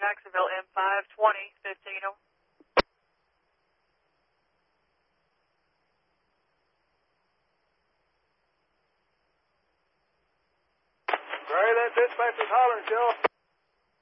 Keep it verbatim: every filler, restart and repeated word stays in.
Jacksonville, M five twenty, fifteen oh. Sorry, that dispatcher's hollering, Joe.